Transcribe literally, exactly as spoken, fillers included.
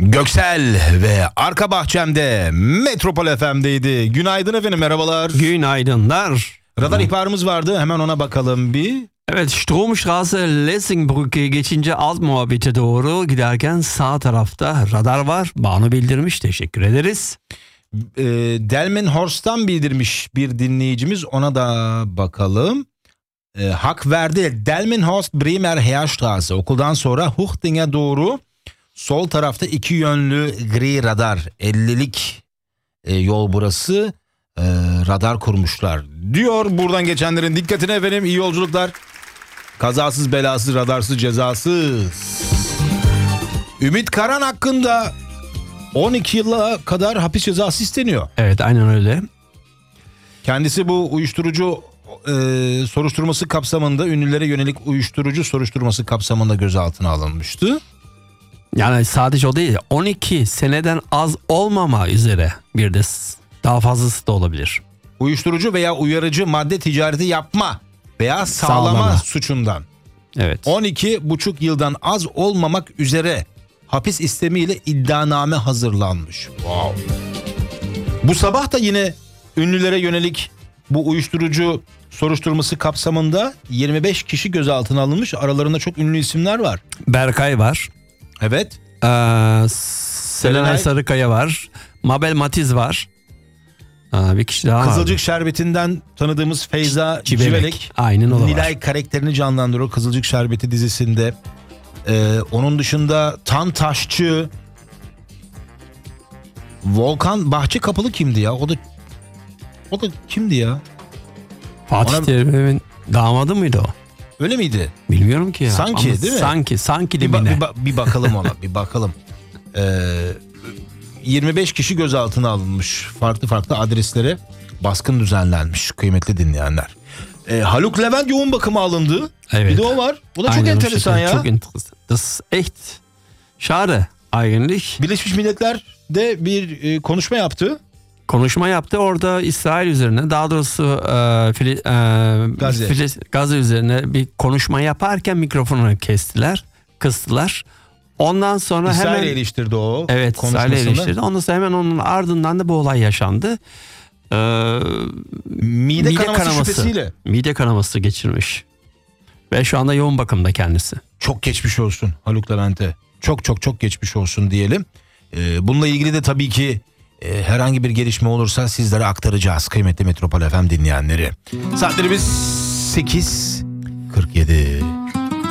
Göksel ve arka bahçemde Metropol F M'deydi. Günaydın efendim, merhabalar. Günaydınlar. Radar ihbarımız vardı, hemen ona bakalım bir. Evet, Stromstraße Lessingbrücke geçince alt muhabbete doğru giderken sağ tarafta radar var. Banu bildirmiş, teşekkür ederiz. E, Delmenhorst'tan bildirmiş bir dinleyicimiz, ona da bakalım. E, hak verdi. Delmenhorst Bremer Heerstraße, okuldan sonra Huchting'e doğru sol tarafta iki yönlü gri radar, ellilik e, yol burası. E, radar kurmuşlar diyor. Buradan geçenlerin dikkatine efendim, iyi yolculuklar. Kazasız belasız, radarsız cezasız. Ümit Karan hakkında on iki yıla kadar hapis cezası isteniyor. Evet, aynen öyle. Kendisi bu uyuşturucu e, soruşturması kapsamında, ünlülere yönelik uyuşturucu soruşturması kapsamında gözaltına alınmıştı. Yani sadece o değil, on iki seneden az olmama üzere bir de daha fazlası da olabilir. Uyuşturucu veya uyarıcı madde ticareti yapma veya sağlama, Sağlama. suçundan. Evet. on iki buçuk yıldan az olmamak üzere hapis istemiyle iddianame hazırlanmış. Wow. Bu sabah da yine ünlülere yönelik bu uyuşturucu soruşturması kapsamında yirmi beş kişi gözaltına alınmış. Aralarında çok ünlü isimler var. Berkay var. Evet. Ee, Selenay Sarıkaya var. Mabel Matiz var. Aa, bir kişi daha Kızılcık var. Şerbeti'nden tanıdığımız Feyza Civelek. Civelek. Aynen o da Nilay var. karakterini canlandırıyor Kızılcık Şerbeti dizisinde. Ee, onun dışında Tan Taşçı, Volkan Bahçekapılı kimdi ya? O da o da kimdi ya? Fatih Ona... Terim'in damadı mıydı o? Öyle miydi? Bilmiyorum ki ya. Sanki, Ama değil mi? Sanki, sanki Bir, ba- dibine. bir, ba- bir bakalım ona, bir bakalım. Ee, yirmi beş kişi gözaltına alınmış. Farklı farklı adreslere baskın düzenlenmiş kıymetli dinleyenler. Ee, Haluk Levent yoğun bakıma alındı. Evet. Bir de o var. O da çok Aynen o enteresan şekilde, ya. Çok enteresan. Das ist echt schade eigentlich. Birleşmiş Milletler'de bir e, konuşma yaptı. Konuşma yaptı orada İsrail üzerine, daha doğrusu e, Fili, e, Gazze. Fili, Gazze üzerine bir konuşma yaparken mikrofonunu kestiler, kıstılar. Ondan sonra İsrail'i hemen eleştirdi o evet, İsrail'i eleştirdi. Ondan sonra hemen onun ardından da bu olay yaşandı. Ee, Mide, mide kanaması, kanaması şüphesiyle. Mide kanaması geçirmiş. Ve şu anda yoğun bakımda kendisi. Çok geçmiş olsun Haluk Levent'e. Çok çok çok geçmiş olsun diyelim. Ee, bununla ilgili de tabii ki e, herhangi bir gelişme olursa sizlere aktaracağız kıymetli Metropol F M dinleyenleri. Saatlerimiz sekiz kırk yedi.